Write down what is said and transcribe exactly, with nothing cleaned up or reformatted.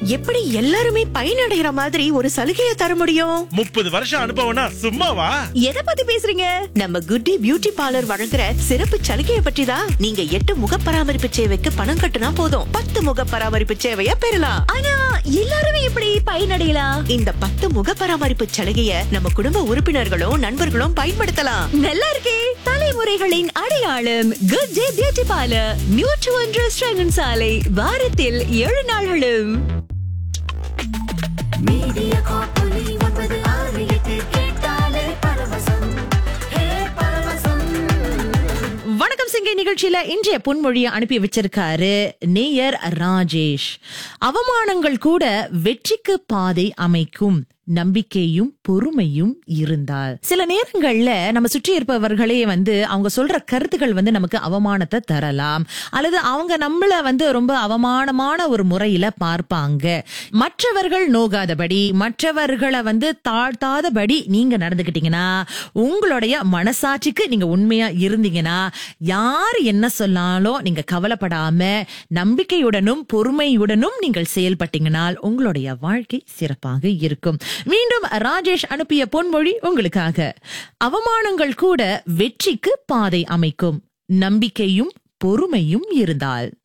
எப்படி எல்லாருமே பயனடைகிற மாதிரி ஒரு சலுகையை தர முடியும்? முப்பது வருஷம் அனுபவம்னா சும்மாவா? எதை பத்தி பேசுறீங்க? நம்ம குட்டி பியூட்டி பார்லர் வழங்குற சிறப்பு சலுகையை பற்றி தான். நீங்க எட்டு முக பராமரிப்பு சேவைக்கு பணம் கட்டுனா போதும், பத்து முக பராமரிப்பு சேவையை பெறலாம். ஆனா எல்லாருமே எப்படி பயனடையலாம்? இந்த பத்து முக பராமரிப்பு சலுகையை நம்ம குடும்ப உறுப்பினர்களும் நண்பர்களும் பயன்படுத்தலாம். நல்லா இருக்கே. தலைமுறைகளின் அடையாளம் good day beauty parlour, nutri ஒன்று ஸ்ரங்கன் சாலை, வாரத்தில் ஏழு நாள்களும். மீடியா காப்பொலி ஒன்பது ஆறு எட்டு கேட்டாலே பரவசம். ஹே பரவசம். வணக்கம் சிங்கை நிகழ்ச்சியில இன்றைய பொன்மொழியை அனுப்பி வச்சிருக்காரு நேயர் ராஜேஷ். அவமானங்கள் கூட வெற்றிக்கு பாதை அமைக்கும், நம்பிக்கையும் பொறுமையும் இருந்தால். சில நேரங்கள்ல நம்ம சுற்றி இருப்பவர்களே வந்து அவங்க சொல்ற கருத்துக்கள் வந்து நமக்கு அவமானத்தை தரலாம், அல்லது அவங்க நம்மள வந்து ரொம்ப அவமானமான ஒரு முறையில பார்ப்பாங்க. மற்றவர்கள் நோகாதபடி, மற்றவர்களை வந்து தாழ்த்தாதபடி நீங்க நடந்துக்கிட்டீங்கன்னா, உங்களுடைய மனசாட்சிக்கு நீங்க உண்மையா இருந்தீங்கன்னா, யார் என்ன சொன்னாலும் நீங்க கவலைப்படாம நம்பிக்கையுடனும் பொறுமையுடனும் நீங்கள் செயல்பட்டீங்கனால் உங்களுடைய வாழ்க்கை சிறப்பாக இருக்கும். மீண்டும் ராஜேஷ் அனுப்பிய பொன்மொழி உங்களுக்காக. அவமானங்கள் கூட வெற்றிக்கு பாதை அமைக்கும், நம்பிக்கையும் பொறுமையும் இருந்தால்.